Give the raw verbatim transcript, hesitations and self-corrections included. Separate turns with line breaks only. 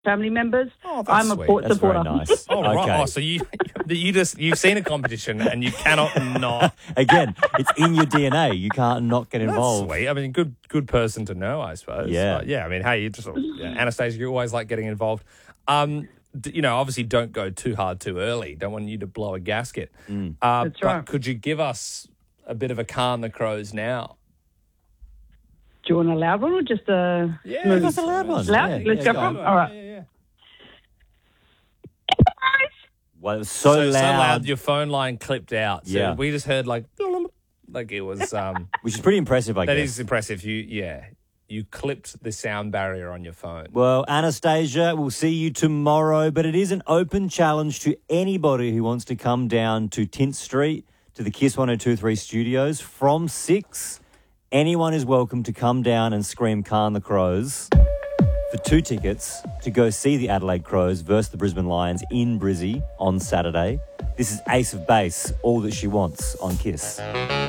family members.
Oh, that's
I'm a
sweet.
Port
That's
supporter.
very nice.
Oh, right.
Okay.
Oh, so you you just you've seen a competition and you cannot not.
Again, it's in your D N A. You can't not get
That's
involved.
sweet. I mean, good good person to know, I suppose.
Yeah.
But yeah. I mean, hey, you just yeah, Anastasia, you always like getting involved. Um, d- you know, obviously, don't go too hard too early. Don't want you to blow a gasket.
Mm.
Uh,
That's
but
right.
could you give us a bit of a calm the crows now?
Do you want a loud one or just a
Yeah,
smooth?
That's a loud one.
Loud?
Yeah,
Let's
yeah,
go
go.
for it. All right.
Yeah, yeah.
Well, it was so,
So,
loud,
so loud, your phone line clipped out. So
Yeah.
we just heard like, like it was. Um,
which is pretty impressive, I
that
guess.
is impressive. You, yeah, you clipped the sound barrier on your phone.
Well, Anastasia, we'll see you tomorrow, but it is an open challenge to anybody who wants to come down to Tint Street to the Kiss one oh two point three studios from six. Anyone is welcome to come down and scream Khan the Crows for two tickets to go see the Adelaide Crows versus the Brisbane Lions in Brizzy on Saturday. This is Ace of Base, All That She Wants on Kiss.